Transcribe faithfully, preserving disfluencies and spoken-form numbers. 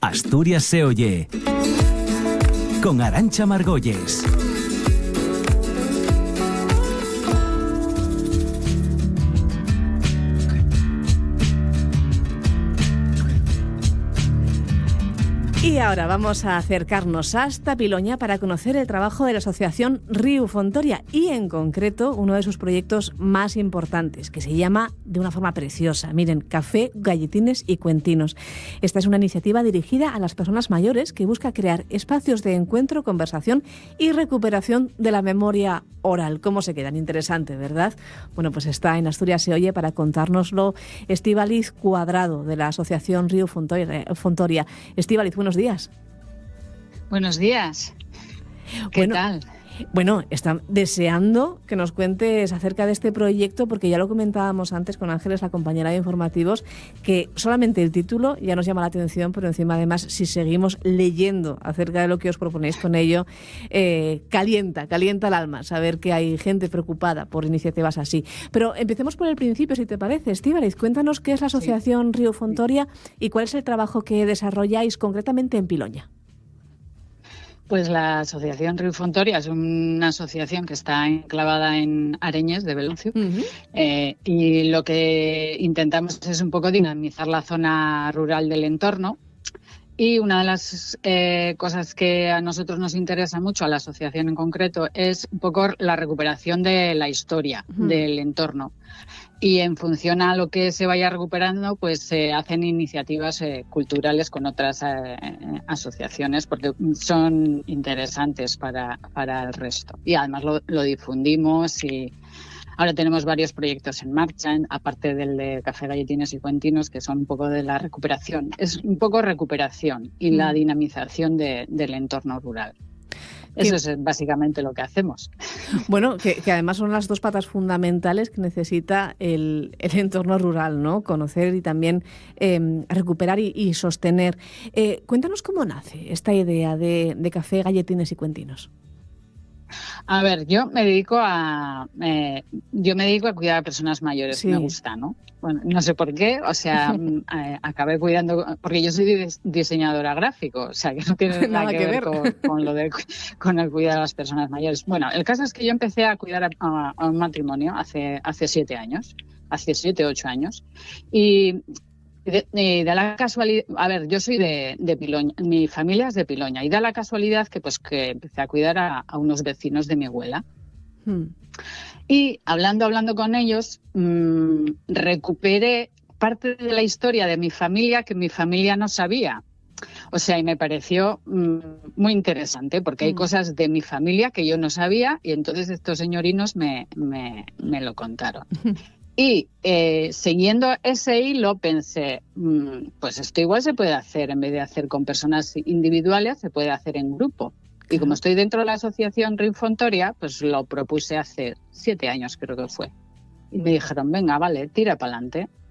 Asturias se oye con Arantxa Margolles. Y ahora vamos a acercarnos hasta Piloña para conocer el trabajo de la asociación Riu Fontoria y, en concreto, uno de sus proyectos más importantes, que se llama de una forma preciosa. Miren, Café, Galletines y Cuentinos. Esta es una iniciativa dirigida a las personas mayores que busca crear espacios de encuentro, conversación y recuperación de la memoria oral. ¿Cómo se quedan? Interesante, ¿verdad? Bueno, pues está en Asturias se oye para contárnoslo Estíbaliz Cuadrado, de la asociación Riu Fontoria. Estíbaliz, buenos días. Buenos días. ¿Qué bueno, tal? Bueno, están deseando que nos cuentes acerca de este proyecto, porque ya lo comentábamos antes con Ángeles, la compañera de informativos, que solamente el título ya nos llama la atención, pero encima, además, si seguimos leyendo acerca de lo que os proponéis con ello, eh, calienta, calienta el alma saber que hay gente preocupada por iniciativas así. Pero empecemos por el principio, si te parece. Estíbaliz, cuéntanos qué es la asociación sí. Riu Fontoria y cuál es el trabajo que desarrolláis concretamente en Piloña. Pues la asociación Riu Fontoria es una asociación que está enclavada en Areñes de Beloncio, uh-huh. eh, y lo que intentamos es un poco dinamizar la zona rural del entorno. Y una de las eh, cosas que a nosotros nos interesa mucho, a la asociación en concreto, es un poco la recuperación de la historia uh-huh. del entorno. Y en función a lo que se vaya recuperando, pues se hacen iniciativas eh, culturales con otras eh, asociaciones, porque son interesantes para, para el resto. Y además lo, lo difundimos y ahora tenemos varios proyectos en marcha, aparte del de Café, Galletines y Cuentinos, que son un poco de la recuperación. Es un poco recuperación y mm. la dinamización de, del entorno rural. Eso es básicamente lo que hacemos. Bueno, que, que además son las dos patas fundamentales que necesita el, el entorno rural, ¿no? Conocer y también eh, recuperar y, y sostener. Eh, cuéntanos cómo nace esta idea de, de Café, Galletines y Cuentinos. A ver, yo me dedico a eh, yo me dedico a cuidar a personas mayores, sí. Me gusta, ¿no? Bueno, no sé por qué, o sea, eh, acabé cuidando, porque yo soy diseñadora gráfico, o sea, que no tiene nada, nada que, que ver, ver. Con, con lo de con el cuidar a las personas mayores. Bueno, el caso es que yo empecé a cuidar a, a, a un matrimonio hace hace siete años, hace siete, ocho años, y De, de, de la casualidad, a ver, yo soy de, de Piloña, mi familia es de Piloña, y da la casualidad que pues que empecé a cuidar a, a unos vecinos de mi abuela. Hmm. Y hablando, hablando con ellos, mmm, recuperé parte de la historia de mi familia que mi familia no sabía. O sea, y me pareció mmm, muy interesante, porque hay hmm. cosas de mi familia que yo no sabía, y entonces estos señorinos me, me, me lo contaron. Y eh, siguiendo ese hilo pensé, mmm, pues esto igual se puede hacer, en vez de hacer con personas individuales, se puede hacer en grupo. Y como estoy dentro de la asociación Riu Fontoria, pues lo propuse hace siete años, creo que fue. Y me dijeron, venga, vale, tira para adelante.